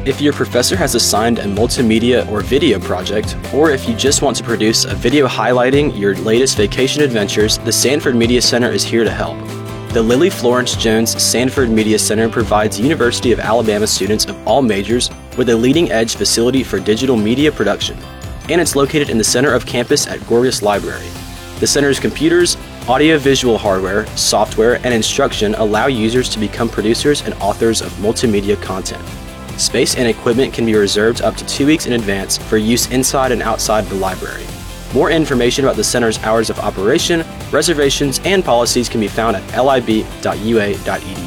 If your professor has assigned a multimedia or video project, or if you just want to produce a video highlighting your latest vacation adventures, the Sanford Media Center is here to help. The Lily Florence Jones Sanford Media Center provides University of Alabama students of all majors with a leading-edge facility for digital media production, and it's located in the center of campus at Gorgas Library. The center's computers, audio-visual hardware, software, and instruction allow users to become producers and authors of multimedia content. Space and equipment can be reserved up to 2 weeks in advance for use inside and outside the library. More information about the center's hours of operation, reservations, and policies can be found at lib.ua.edu.